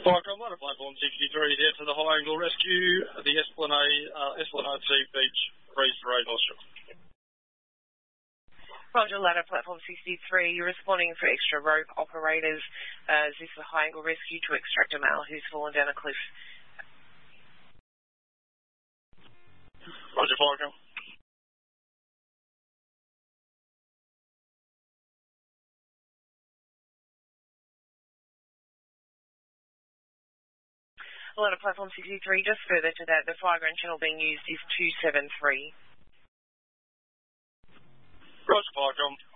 Firecom 1 at platform 63 there to the high angle rescue, the Esplanade Sea Beach Breeze Parade Austral. Roger, ladder platform 63, you're responding for extra rope operators. Is this the high angle rescue to extract a male who's fallen down a cliff? Roger, Firecom. Ladder platform 63, just further to that, the Fireground channel being used is 273. Roger, Firecom.